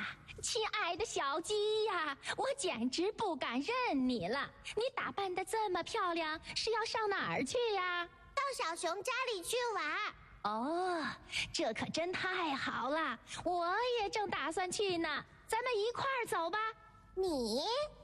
亲爱的小鸡呀，我简直不敢认你了！你打扮得这么漂亮，是要上哪儿去呀？ 到小熊家里去玩。 哦，这可真太好了，我也正打算去呢，咱们一块儿走吧。 你？